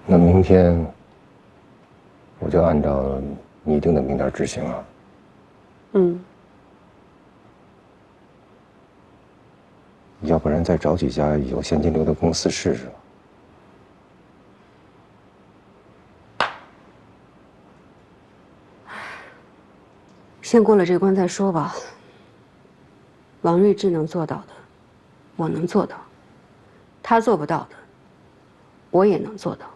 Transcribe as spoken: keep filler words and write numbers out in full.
那明天我就按照你定的名单执行了。 嗯。 要不然再找几家有现金流的公司试试。 先过了这关再说吧。王睿智能做到的，我能做到；他做不到的，我也能做到。